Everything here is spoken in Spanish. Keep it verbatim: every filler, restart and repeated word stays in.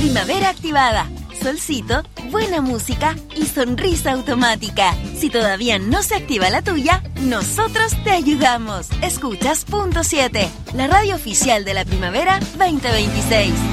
Primavera activada, solcito, buena música y sonrisa automática. Si todavía no se activa la tuya, nosotros te ayudamos. Escuchas Punto siete, la radio oficial de la Primavera veinte veintiséis.